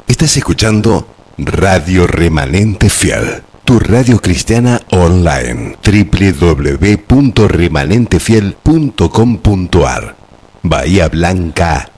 Estás escuchando Radio Remanente Fiel, tu radio cristiana online, www.remanentefiel.com.ar. Bahía Blanca,